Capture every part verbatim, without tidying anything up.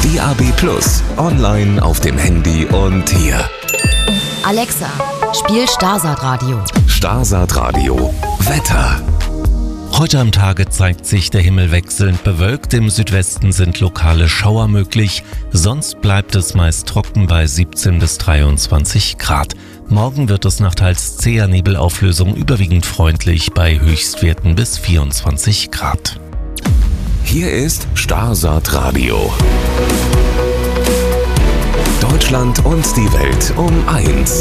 D A B plus, online auf dem Handy und hier. Alexa, spiel Starsat Radio. Starsat Radio. Wetter. Heute am Tage zeigt sich der Himmel wechselnd bewölkt. Im Südwesten sind lokale Schauer möglich. Sonst bleibt es meist trocken bei siebzehn bis dreiundzwanzig Grad. Morgen wird es nach teils zäher Nebelauflösung überwiegend freundlich bei Höchstwerten bis vierundzwanzig Grad. Hier ist Starsat Radio. Deutschland und die Welt um eins.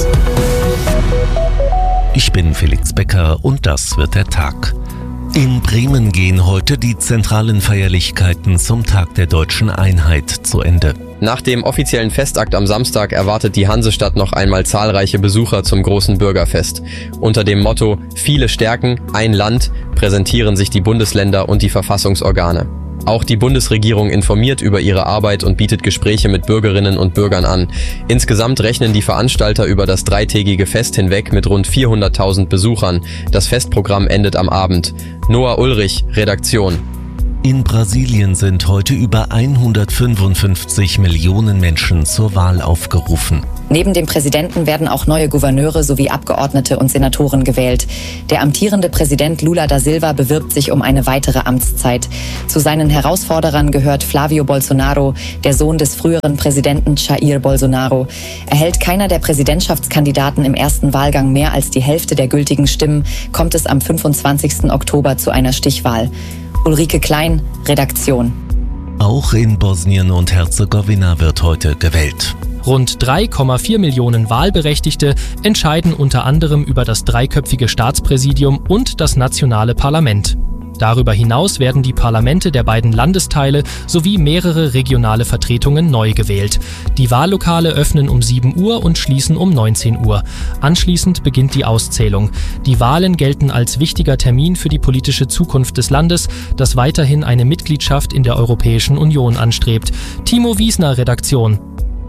Ich bin Felix Becker und das wird der Tag. In Bremen gehen heute die zentralen Feierlichkeiten zum Tag der Deutschen Einheit zu Ende. Nach dem offiziellen Festakt am Samstag erwartet die Hansestadt noch einmal zahlreiche Besucher zum großen Bürgerfest. Unter dem Motto »Viele stärken, ein Land« präsentieren sich die Bundesländer und die Verfassungsorgane. Auch die Bundesregierung informiert über ihre Arbeit und bietet Gespräche mit Bürgerinnen und Bürgern an. Insgesamt rechnen die Veranstalter über das dreitägige Fest hinweg mit rund vierhunderttausend Besuchern. Das Festprogramm endet am Abend. Noah Ulrich, Redaktion. In Brasilien sind heute über hundertfünfundfünfzig Millionen Menschen zur Wahl aufgerufen. Neben dem Präsidenten werden auch neue Gouverneure sowie Abgeordnete und Senatoren gewählt. Der amtierende Präsident Lula da Silva bewirbt sich um eine weitere Amtszeit. Zu seinen Herausforderern gehört Flavio Bolsonaro, der Sohn des früheren Präsidenten Jair Bolsonaro. Erhält keiner der Präsidentschaftskandidaten im ersten Wahlgang mehr als die Hälfte der gültigen Stimmen, kommt es am fünfundzwanzigsten Oktober zu einer Stichwahl. Ulrike Klein, Redaktion. Auch in Bosnien und Herzegowina wird heute gewählt. Rund drei Komma vier Millionen Wahlberechtigte entscheiden unter anderem über das dreiköpfige Staatspräsidium und das nationale Parlament. Darüber hinaus werden die Parlamente der beiden Landesteile sowie mehrere regionale Vertretungen neu gewählt. Die Wahllokale öffnen um sieben Uhr und schließen um neunzehn Uhr. Anschließend beginnt die Auszählung. Die Wahlen gelten als wichtiger Termin für die politische Zukunft des Landes, das weiterhin eine Mitgliedschaft in der Europäischen Union anstrebt. Timo Wiesner, Redaktion.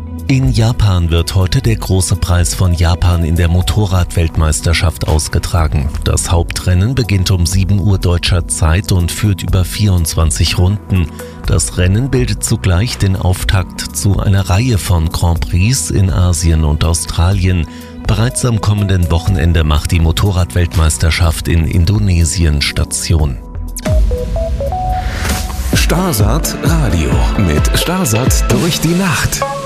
In Japan wird heute der große Preis von Japan in der Motorradweltmeisterschaft ausgetragen. Das Hauptrennen beginnt um sieben Uhr deutscher Zeit und führt über vierundzwanzig Runden. Das Rennen bildet zugleich den Auftakt zu einer Reihe von Grand Prix in Asien und Australien. Bereits am kommenden Wochenende macht die Motorradweltmeisterschaft in Indonesien Station. Starsat Radio mit Starsat durch die Nacht.